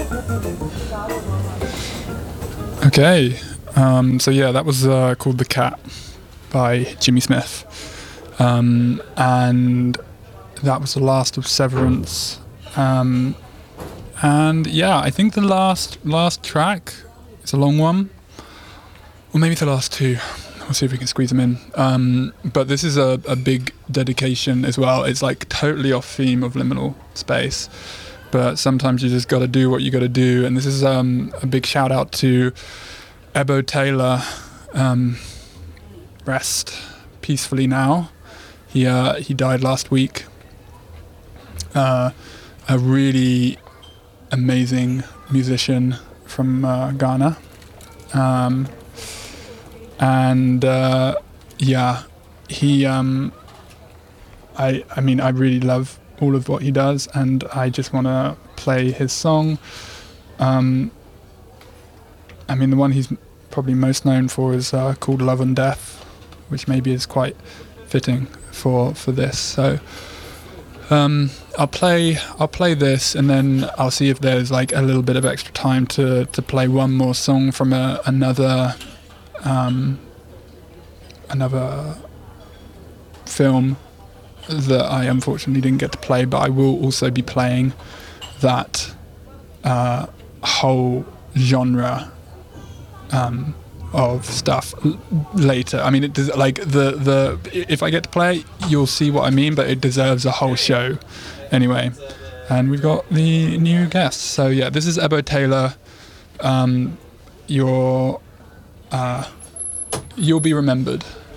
Okay, so yeah, that was called The Cat by Jimmy Smith. And that was the last of Severance. And yeah, I think the last track, it's a long one, or maybe the last two. We'll see if we can squeeze them in. But this is a big dedication as well. It's like totally off theme of liminal space, but sometimes you just got to do what you got to do. And this is a big shout out to Ebo Taylor. Rest peacefully now. He died last week. A really amazing musician from Ghana. And yeah, he I mean, I really love all of what he does, and I just want to play his song. I mean, the one he's probably most known for is called Love and Death, which maybe is quite fitting for this. So I'll play this, and then I'll see if there's like a little bit of extra time to play one more song from another film that I unfortunately didn't get to play, but I will also be playing that whole genre of stuff later. I mean, it does, like the if I get to play it, you'll see what I mean, but it deserves a whole show anyway. And we've got the new guests. So yeah, this is Ebo Taylor. You'll be remembered.